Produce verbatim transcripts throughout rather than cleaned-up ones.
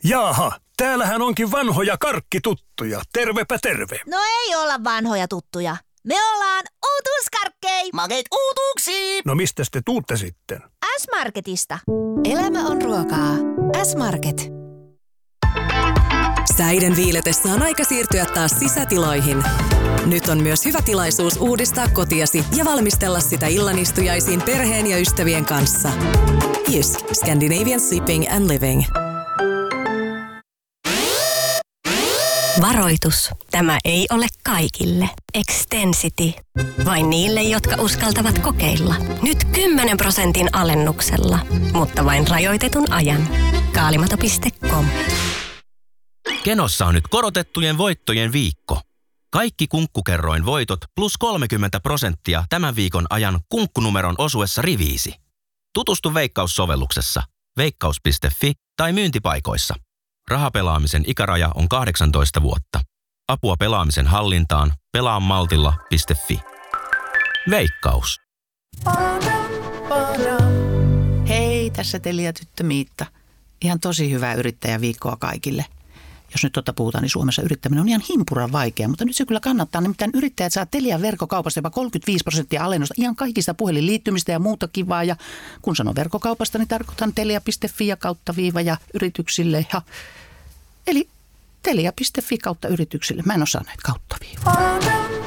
Jaaha, täällähän onkin vanhoja karkkituttuja. Tervepä terve. No ei olla vanhoja tuttuja. Me ollaan uutuuskarkkei. Makeet uutuuksia. No mistä te tuutte sitten? S-Marketista. Elämä on ruokaa. S-Market. Säiden viiletessä on aika siirtyä taas sisätiloihin. Nyt on myös hyvä tilaisuus uudistaa kotiasi ja valmistella sitä illanistujaisiin perheen ja ystävien kanssa. Jysk, Scandinavian Sleeping and Living. Varoitus. Tämä ei ole kaikille. Extensity. Vain niille, jotka uskaltavat kokeilla. Nyt kymmenen prosentin alennuksella, mutta vain rajoitetun ajan. Kaalimato piste com. Kenossa on nyt korotettujen voittojen viikko. Kaikki kunkkukerroin voitot plus kolmekymmentä prosenttia tämän viikon ajan kunkkunumeron osuessa riviisi. Tutustu Veikkaus-sovelluksessa, veikkaus piste fi tai myyntipaikoissa. Rahapelaamisen ikäraja on kahdeksantoista vuotta. Apua pelaamisen hallintaan pelaamaltilla piste fi. Veikkaus. Hei, tässä Telia tyttö Miitta. Ihan tosi hyvää yrittäjäviikkoa kaikille. Jos nyt totta puhutaan, niin Suomessa yrittäminen on ihan himpuran vaikea, mutta nyt se kyllä kannattaa. Nimittäin yrittäjät saa Telian verkkokaupasta jopa kolmekymmentäviisi prosenttia alennusta ihan kaikista puhelinliittymistä ja muuta kivaa. Ja kun sanon verkkokaupasta, niin tarkoitan telia piste fi ja kautta viiva ja yrityksille. Ja eli telia piste fi kautta yrityksille. Mä en osaa näitä kautta viivaa.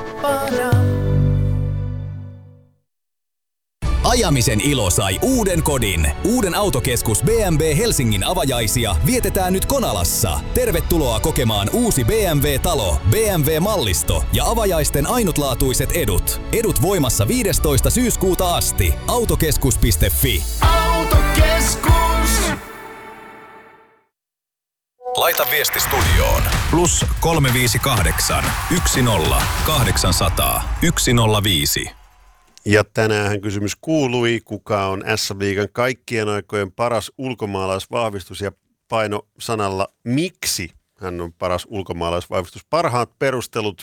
Ajamisen ilo sai uuden kodin. Uuden autokeskus B M W Helsingin avajaisia vietetään nyt Konalassa. Tervetuloa kokemaan uusi B M W-talo, B M W-mallisto ja avajaisten ainutlaatuiset edut. Edut voimassa viidestoista syyskuuta asti. Autokeskus piste fi. Autokeskus! Laita viesti studioon. Plus kolme viisi kahdeksan, yksi nolla, kahdeksansataa, yksi nolla viisi. Ja tänään kysymys kuului, kuka on S-liigan kaikkien aikojen paras ulkomaalaisvahvistus ja paino sanalla miksi hän on paras ulkomaalaisvahvistus. Parhaat perustelut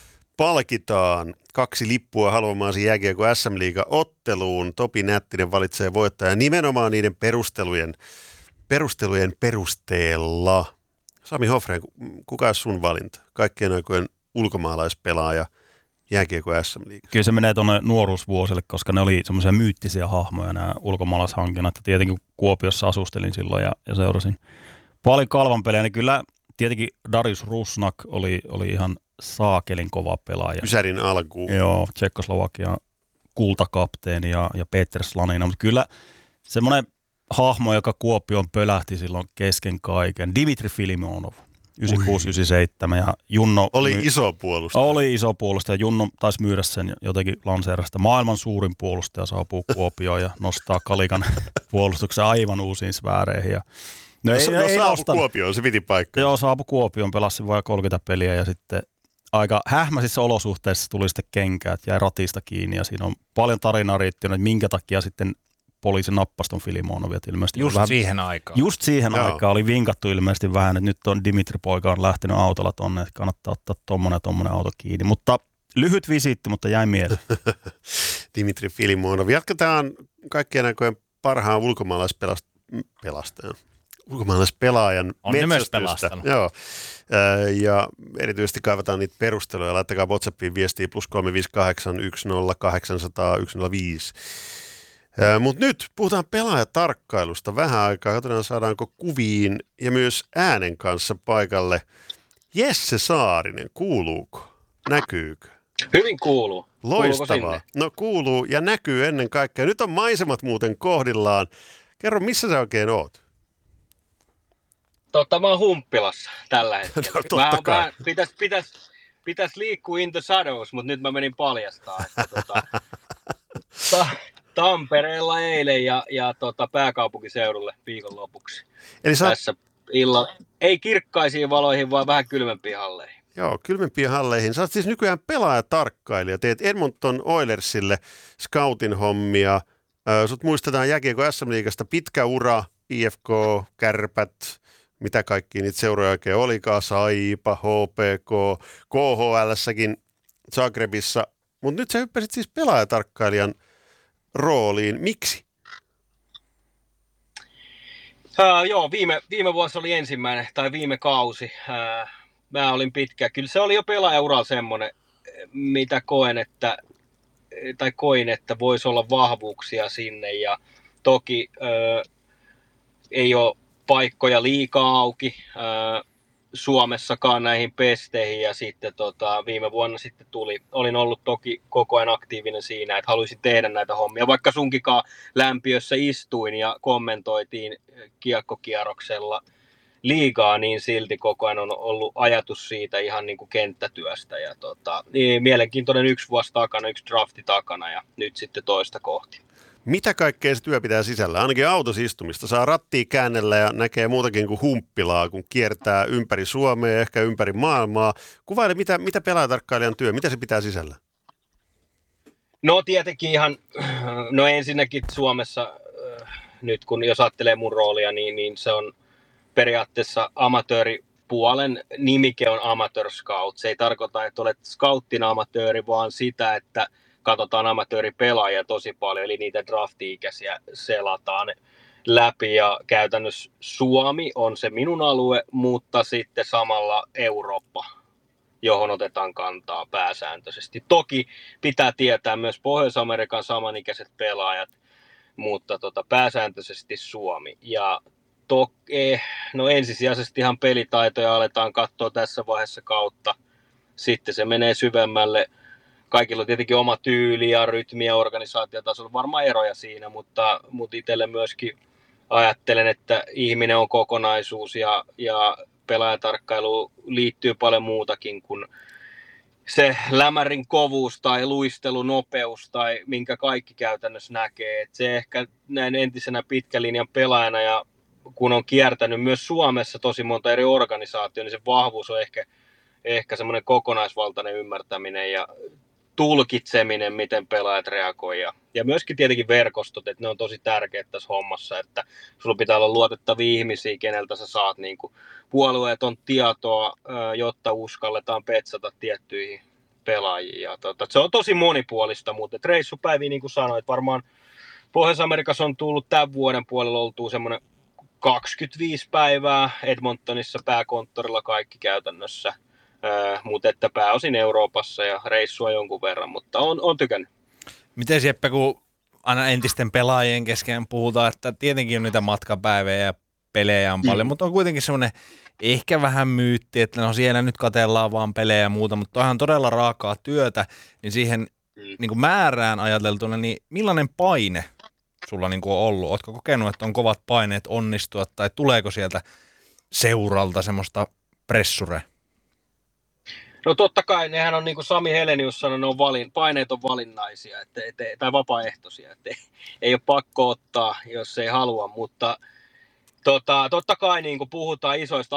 palkitaan. Kaksi lippua haluamaasi jääkiekko S M-liigan otteluun. Topi Nättinen valitsee voittajan nimenomaan niiden perustelujen, perustelujen perusteella. Sami Hofrén, kuka on sun valinta? Kaikkien aikojen ulkomaalaispelaaja jääkiekko S M-liigassa. Kyllä se menee tuonne nuoruusvuosille, koska ne oli semmoisia myyttisiä hahmoja nämä ulkomaalaishankinnat. Tietenkin Kuopiossa asustelin silloin ja, ja seurasin paljon Kalvan pelejä, niin kyllä tietenkin Darius Rusnak oli, oli ihan saakelin kova pelaaja. Ysärin alkuun. Joo, Tsekkoslovakian kultakapteeni ja, ja Peter Slanina, mutta kyllä semmoinen hahmo, joka Kuopioon pölähti silloin kesken kaiken, Dimitri Filimonov. yhdeksänkymmentäkuusi yhdeksänkymmentäseitsemän ja Junno... Oli my... iso puolustaja. Oli iso puolustaja. Junno taisi myydä sen jotenkin lanseerasta. Maailman suurin puolustaja saapuu Kuopioon ja nostaa Kalikan puolustuksen aivan uusiin sfääreihin. Ja... No, ei, no, ei saapu nostanut. Kuopioon, se piti paikkaa. Joo, saapu Kuopioon, pelasi vain kolmekymmentä peliä ja sitten aika hähmäisissä olosuhteissa tuli sitten kenkäät, jäi ratista kiinni ja siinä on paljon tarinaa riittänyt, että minkä takia sitten poliisi nappasi ton Filimonovia ilmeisesti. Just vähän, siihen aikaan. Just siihen Joo. aikaan oli vinkattu ilmeisesti vähän, että nyt on Dimitri-poika on lähtenyt autolla tonne, että kannattaa ottaa tommonen ja tommonen auto kiinni. Mutta lyhyt visiitti, mutta jäi mieleen. Dimitri Filimonov. Jatketaan kaikkien aikojen parhaan ulkomaalaispelastajan. Ulkomaalaispelaajan metsästystä. Joo. Ja erityisesti kaivataan niitä perusteluja. Laittakaa WhatsAppiin viestiä plus kolme viisi kahdeksan, yksi nolla, kahdeksansataa, yksi nolla viisi. Mutta nyt puhutaan pelaajatarkkailusta vähän aikaa. Katsotaan, saadaanko kuviin ja myös äänen kanssa paikalle. Jesse Saarinen, kuuluuko? Näkyykö? Hyvin kuuluu. Loistavaa. No kuuluu ja näkyy ennen kaikkea. Nyt on maisemat muuten kohdillaan. Kerro, missä sä oikein oot? Totta, mä oon Humppilassa tällä hetkellä. No, totta kai. Pitäisi pitäis, pitäis liikkua in the shadows, mutta nyt mä menin paljastaa. Että, tota, ta, Tampereella eilen ja, ja tota, pääkaupunkiseudulle viikonlopuksi. Eli sä... Tässä illalla. Ei kirkkaisiin valoihin, vaan vähän kylmempiin halleihin. Joo, kylmempiin halleihin. Sä oot siis nykyään pelaajatarkkailija. Teet Edmonton Oilersille scoutin hommia. Sut muistetaan jääkiekko S M-liigasta pitkä ura, I F K, Kärpät, mitä kaikki niitä seuroja oikein olikaan, Saipa, H P K, K H L:ssäkin, Zagrebissa. Mutta nyt sä hyppäsit siis pelaajatarkkailijan rooliin. Miksi? Uh, joo, viime, viime vuosi oli ensimmäinen, tai viime kausi. Uh, mä olin pitkä. Kyllä se oli jo pelaajauralla semmoinen, mitä koen, että, tai koin, että voisi olla vahvuuksia sinne. Ja toki uh, ei ole paikkoja liikaa auki uh, Suomessakaan näihin pesteihin. Ja sitten tota, viime vuonna sitten tuli, olin ollut toki koko ajan aktiivinen siinä, että haluaisin tehdä näitä hommia. Vaikka sunkikaan lämpiössä istuin ja kommentoitiin kiekkokierroksella liigaa, niin silti koko ajan on ollut ajatus siitä ihan niin kuin kenttätyöstä. Ja tota, niin mielenkiintoinen yksi vuosi takana, yksi drafti takana ja nyt sitten toista kohti. Mitä kaikkea se työ pitää sisällä? Ainakin autossa istumista. Saa rattia käännellä ja näkee muutakin kuin humppilaa, kun kiertää ympäri Suomea ja ehkä ympäri maailmaa. Kuvaile, mitä, mitä pelaajatarkkailijan työ, mitä se pitää sisällä? No tietenkin ihan, no ensinnäkin Suomessa, nyt kun jos ajattelee mun roolia, niin, niin se on periaatteessa amatööripuolen nimike on amateur scout. Se ei tarkoita, että olet scouttina amatööri, vaan sitä, että katsotaan amatööripelaajia tosi paljon, eli niitä drafti-ikäisiä selataan läpi. Ja käytännössä Suomi on se minun alue, mutta sitten samalla Eurooppa, johon otetaan kantaa pääsääntöisesti. Toki pitää tietää myös Pohjois-Amerikan samanikäiset pelaajat, mutta tota, pääsääntöisesti Suomi. Ja to, eh, no ensisijaisesti ihan pelitaitoja aletaan katsoa tässä vaiheessa kautta. Sitten se menee syvemmälle. Kaikilla on tietenkin oma tyyli ja rytmi ja organisaatiotasolla varmaan eroja siinä, mutta, mutta itselle myöskin ajattelen, että ihminen on kokonaisuus ja, ja pelaajatarkkailuun liittyy paljon muutakin kuin se lämärin kovuus tai luistelunopeus tai minkä kaikki käytännössä näkee. Et se ehkä näin entisenä pitkän linjan pelaajana ja kun on kiertänyt myös Suomessa tosi monta eri organisaatiota, niin se vahvuus on ehkä, ehkä semmoinen kokonaisvaltainen ymmärtäminen ja tulkitseminen, miten pelaajat reagoivat. Ja myöskin tietenkin verkostot, että ne on tosi tärkeät tässä hommassa, että sulla pitää olla luotettavia ihmisiä, keneltä sä saat niin kuin puolueeton tietoa, jotta uskalletaan petsata tiettyihin pelaajiin. Ja tota, se on tosi monipuolista, mutta reissupäiviä, niin kuin sanoit, varmaan Pohjois-Amerikassa on tullut tämän vuoden puolella oltua semmoinen kaksikymmentäviisi päivää, Edmontonissa pääkonttorilla kaikki käytännössä. Äh, mutta että pääosin Euroopassa ja reissua jonkun verran, mutta on, on tykännyt. Miten Jeppe, kun aina entisten pelaajien kesken puhutaan, että tietenkin on niitä matkapäivejä ja pelejä on paljon, mm. mutta on kuitenkin semmoinen ehkä vähän myytti, että no siellä nyt katsellaan vaan pelejä ja muuta, mutta toihan on todella raakaa työtä, niin siihen mm. niin kuin määrään ajateltuna, niin millainen paine sulla niin kuin on ollut? Ootko kokenut, että on kovat paineet onnistua tai tuleeko sieltä seuralta semmoista pressurea? No totta kai, nehän on niin kuin Sami Helenius sanoi, ne on valin, paineet on valinnaisia et, et, tai vapaaehtoisia, että ei, ei ole pakko ottaa, jos ei halua, mutta tota, totta kai niin kuin puhutaan isoista